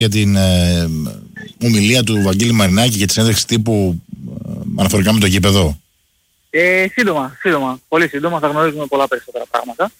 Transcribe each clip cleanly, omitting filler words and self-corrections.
για την ομιλία του Βαγγέλη Μαρινάκη και τη συνέντευξη τύπου αναφορικά με το γήπεδο? Σύντομα. Πολύ σύντομα θα γνωρίζουμε πολλά περισσότερα πράγματα.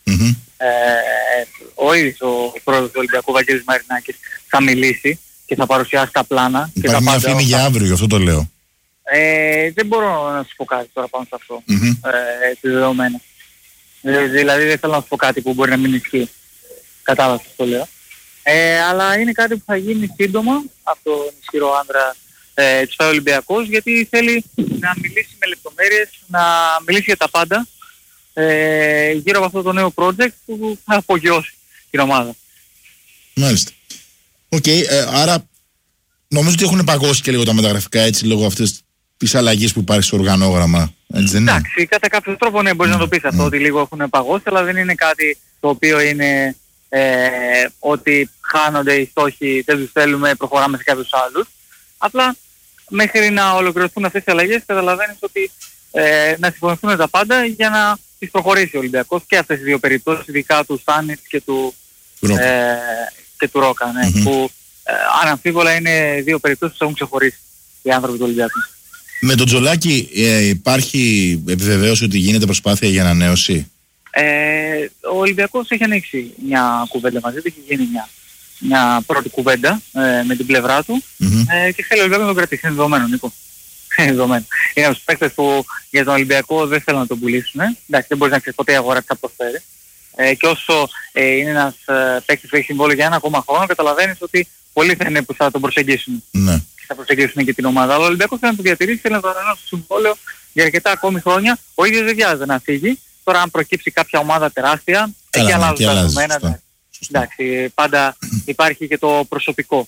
Ο ίδιος ο πρόεδρος του Ολυμπιακού, Βαγγέλης Μαρινάκης, θα μιλήσει και θα παρουσιάσει τα πλάνα. Υπάρχει μια φήμη για αύριο, γι' αυτό το λέω. Δεν μπορώ να σου πω κάτι τώρα πάνω σε αυτό, δεδομένα. Δηλαδή δεν θέλω να σου πω κάτι που μπορεί να μην ισχύει. Κατάλαβα αυτό το λέω. Αλλά είναι κάτι που θα γίνει σύντομα από τον ισχυρό άνδρα της ΦΑΕ Ολυμπιακός, γιατί θέλει να μιλήσει με λεπτομέρειες, να μιλήσει για τα πάντα γύρω από αυτό το νέο project που θα απογειώσει την ομάδα. Μάλιστα. Άρα νομίζω ότι έχουν παγώσει και λίγο τα μεταγραφικά, έτσι, λόγω αυτής της αλλαγής που υπάρχει στο οργανόγραμμα. Έτσι δεν είναι? Εντάξει, κατά κάποιο τρόπο ναι, μπορείς να το πεις αυτό, ότι λίγο έχουν παγώσει, αλλά δεν είναι κάτι το οποίο είναι ότι χάνονται οι στόχοι, δεν τους θέλουμε, προχωράμε σε κάποιους άλλους. Απλά μέχρι να ολοκληρωθούν αυτές οι αλλαγές καταλαβαίνεις ότι να συμφωνηθούν τα πάντα για να τις προχωρήσει ο Ολυμπιακός και αυτές οι δύο περιπτώσεις, ειδικά του Στάνης και του Ρόκα, που αναμφίβολα είναι δύο περιπτώσεις που έχουν ξεχωρίσει οι άνθρωποι του Ολυμπιακού. Με τον Τζολάκη υπάρχει επιβεβαίωση ότι γίνεται προσπάθεια για ανανέωση? Ο Ολυμπιακός έχει ανοίξει μια κουβέντα μαζί του, έχει γίνει μια πρώτη κουβέντα με την πλευρά του και θέλει ο Ολυμπιακός να τον κρατήσει. Είναι δεδομένο, Νίκο. Είναι δεδομένο. Είναι από τους παίκτες που για τον Ολυμπιακό δεν θέλουν να τον πουλήσουν. Εντάξει, δεν μπορείς να ξέρεις ποτέ η αγορά τι θα προσφέρει. Και όσο είναι ένας παίκτης που έχει συμβόλαιο για 1 ακόμα χρόνο, καταλαβαίνεις ότι πολλοί θα είναι που θα τον προσεγγίσουν. Ναι. Και θα προσεγγίσουν και την ομάδα. Αλλά ο Ολυμπιακός θέλει να τον διατηρήσει, θέλει να τον ανανεώσει το συμβόλαιο για αρκετά ακόμη χρόνια. Ο ίδιος δεν βιάζεται να φύγει. Τώρα αν προκύψει κάποια ομάδα τεράστια, εκεί αλλάζουν τα δεδομένα. Εντάξει, πάντα υπάρχει και το προσωπικό.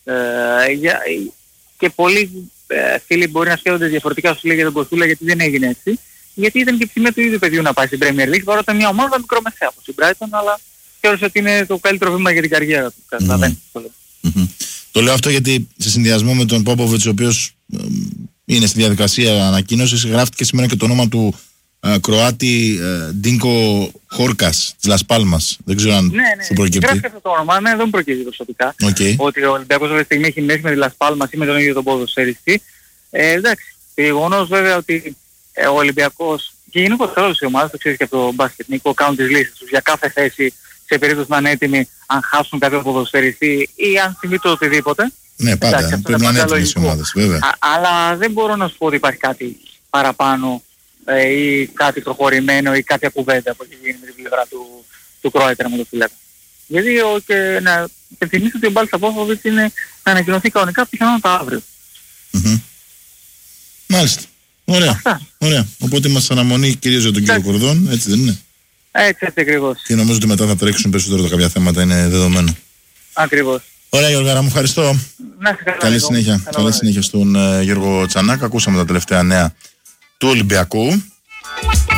Και πολλοί φίλοι μπορεί να σκέφτονται διαφορετικά, σου λέει για τον Κοστούλα, γιατί δεν έγινε έτσι. Γιατί ήταν και η ψημία του ίδιου παιδιού να πάει στην Premier League, παρότι ήταν μια ομάδα μικρομεσαία από την Brighton, αλλά θεώρησε ότι είναι το καλύτερο βήμα για την καριέρα του. Καταλαβαίνεις το λέω. Το λέω αυτό γιατί σε συνδυασμό με τον Πόποβιτς, ο οποίος είναι στη διαδικασία ανακοίνωσης, γράφτηκε σήμερα και το όνομα του Κροάτη Ντίνκο Χόρκας της Λας Πάλμας. Δεν ξέρω αν σου προκύπτει. Γράφει αυτό το όνομα, ναι, δεν μου προκύπτει προσωπικά. Ότι ο Ολυμπιακός αυτή τη στιγμή έχει μέση με τη Λας Πάλμας ή με τον ίδιο τον ποδοσφαιριστή. Εντάξει, το γεγονός βέβαια ότι ο Ολυμπιακός και γενικότερα όλες οι ομάδες, το ξέρεις και από το μπάσκετ, Νίκο, κάνουν τις λίστες τους για κάθε θέση σε περίπτωση να είναι έτοιμοι αν χάσουν κάποιο ποδοσφαιριστή ή αν συμβεί το οτιδήποτε. Ναι, πάντα. Εντάξει, πρέπει να είναι έτοιμες οι ομάδες, βέβαια. Αλλά δεν μπορώ να σου πω ότι υπάρχει κάτι παραπάνω ή κάτι προχωρημένο ή κάποια κουβέντα που έχει γίνει με την πλευρά του Κρόιτερ με το φιλέτα. Γιατί και να υπενθυμίσω ότι ο Μπάλτς Απόφοβιτς είναι να ανακοινωθεί κανονικά πιθανότατα αύριο. Μάλιστα. Ωραία. Οπότε μας αναμονή κυρίως για τον κύριο Κορδόν, έτσι δεν είναι? Έτσι ακριβώς. Και νομίζω ότι μετά θα τρέξουν περισσότερο τα κάποια θέματα, είναι δεδομένο. Ακριβώς. Ωραία Γιώργαρα, μου ευχαριστώ. Να είσαι καλά. Καλή συνέχεια στον Γιώργο Τσανάκα. Ακούσαμε τα τελευταία νέα του Ολυμπιακού.